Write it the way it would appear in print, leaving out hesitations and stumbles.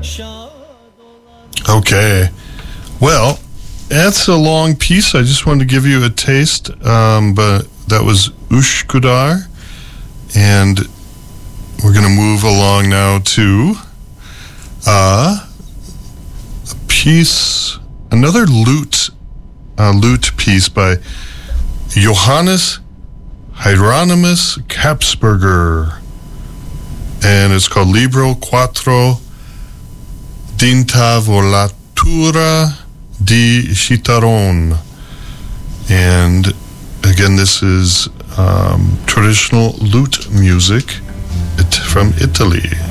Okay. Well, that's a long piece. I just wanted to give you a taste, but that was Ushkudar, and we're going to move along now to a piece, another lute piece by Johannes Hieronymus Kapsberger, and it's called Libro Quattro d'Intavolatura di Chitarrone. And again, this is traditional lute music from Italy.